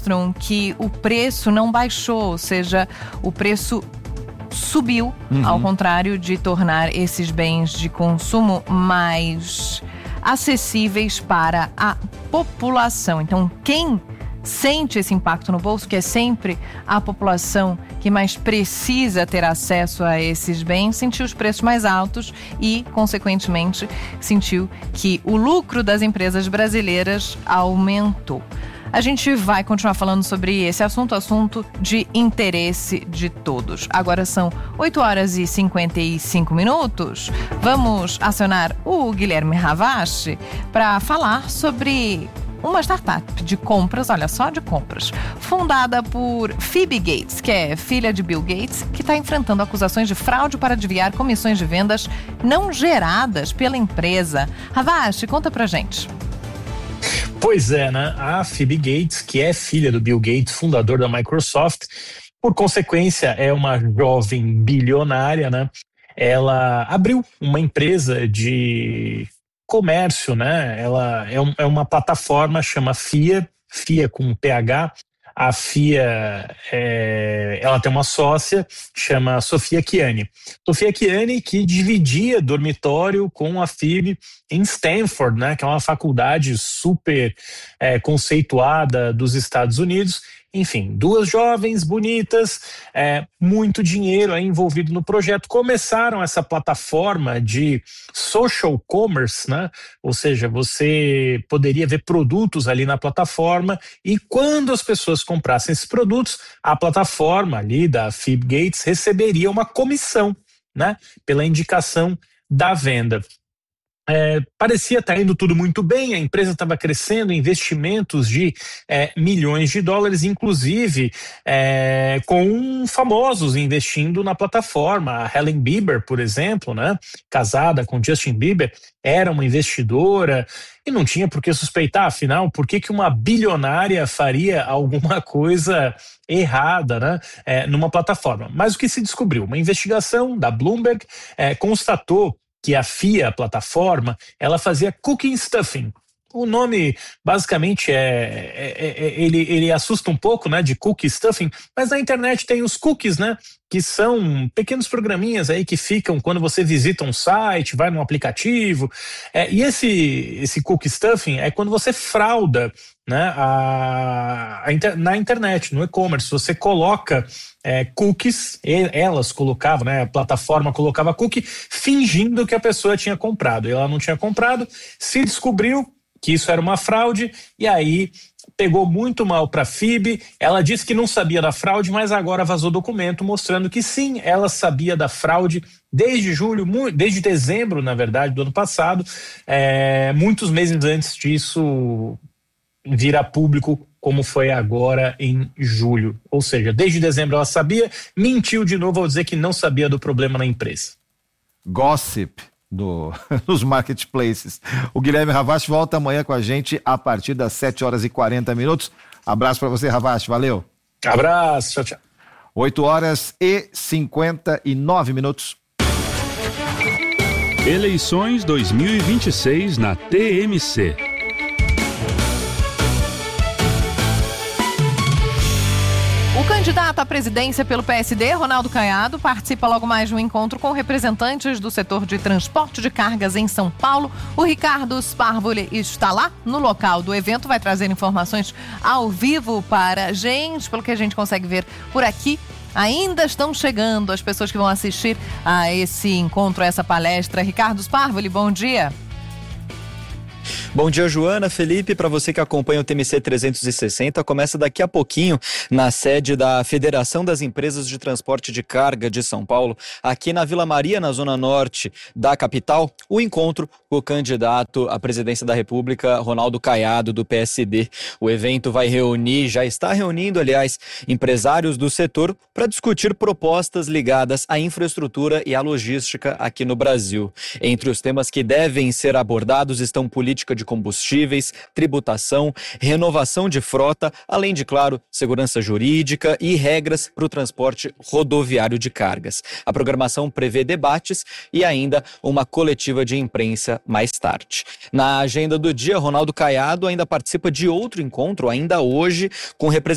mostram que o preço não baixou, ou seja, o preço subiu, ao contrário de tornar esses bens de consumo mais acessíveis para a população. Então, quem sente esse impacto no bolso, que é sempre a população que mais precisa ter acesso a esses bens, sentiu os preços mais altos e, consequentemente, sentiu que o lucro das empresas brasileiras aumentou. A gente vai continuar falando sobre esse assunto de interesse de todos. Agora são 8h55. Vamos acionar o Guilherme Ravache para falar sobre uma startup de compras, olha só, de compras, fundada por Phoebe Gates, que é filha de Bill Gates, que está enfrentando acusações de fraude para desviar comissões de vendas não geradas pela empresa. Ravache, conta pra gente. Pois é, né? A Phoebe Gates, que é filha do Bill Gates, fundador da Microsoft, por consequência é uma jovem bilionária, né? Ela abriu uma empresa de comércio, né? Ela é uma plataforma, chama FIA com PH. A FIA, ela tem uma sócia, chama Sofia Chiani. Sofia Chiani, que dividia dormitório com a Phoebe em Stanford, né, que é uma faculdade super conceituada dos Estados Unidos. Enfim, duas jovens bonitas, muito dinheiro envolvido no projeto. Começaram essa plataforma de social commerce, né? Ou seja, você poderia ver produtos ali na plataforma e quando as pessoas comprassem esses produtos, a plataforma ali da Phoebe Gates receberia uma comissão, né? Pela indicação da venda. Parecia estar indo tudo muito bem, a empresa estava crescendo, investimentos de milhões de dólares, inclusive com famosos investindo na plataforma. A Hailey Bieber, por exemplo, né, casada com Justin Bieber, era uma investidora e não tinha por que suspeitar, afinal, por que uma bilionária faria alguma coisa errada, né, numa plataforma. Mas o que se descobriu? Uma investigação da Bloomberg constatou que a FIA, a plataforma, ela fazia cookie stuffing. O nome, basicamente, ele assusta um pouco, né, de cookie stuffing, mas na internet tem os cookies, né, que são pequenos programinhas aí que ficam quando você visita um site, vai num aplicativo, e esse cookie stuffing é quando você frauda, né, na internet, no e-commerce. Você coloca cookies, elas colocavam, né, a plataforma colocava cookie fingindo que a pessoa tinha comprado. Ela não tinha comprado, se descobriu que isso era uma fraude e aí pegou muito mal para a Phoebe. Ela disse que não sabia da fraude, mas agora vazou documento mostrando que sim, ela sabia da fraude desde dezembro, na verdade, do ano passado, muitos meses antes disso vir a público, como foi agora em julho. Ou seja, desde dezembro ela sabia, mentiu de novo ao dizer que não sabia do problema na empresa. Gossip nos marketplaces. O Guilherme Ravache volta amanhã com a gente a partir das 7h40. Abraço para você, Ravache, valeu. Abraço, tchau, tchau. 8h59. Eleições 2026 na TMC. O candidato à presidência pelo PSD, Ronaldo Caiado, participa logo mais de um encontro com representantes do setor de transporte de cargas em São Paulo. O Ricardo Sparvoli está lá no local do evento, vai trazer informações ao vivo para a gente, pelo que a gente consegue ver por aqui. Ainda estão chegando as pessoas que vão assistir a esse encontro, a essa palestra. Ricardo Sparvoli, bom dia. Bom dia, Joana, Felipe, para você que acompanha o TMC 360, começa daqui a pouquinho na sede da Federação das Empresas de Transporte de Carga de São Paulo, aqui na Vila Maria, na zona norte da capital, o encontro com o candidato à presidência da República, Ronaldo Caiado, do PSD. O evento vai reunir, já está reunindo, aliás, empresários do setor para discutir propostas ligadas à infraestrutura e à logística aqui no Brasil. Entre os temas que devem ser abordados estão política de combustíveis, tributação, renovação de frota, além de, claro, segurança jurídica e regras para o transporte rodoviário de cargas. A programação prevê debates e ainda uma coletiva de imprensa mais tarde. Na agenda do dia, Ronaldo Caiado ainda participa de outro encontro, ainda hoje, com representantes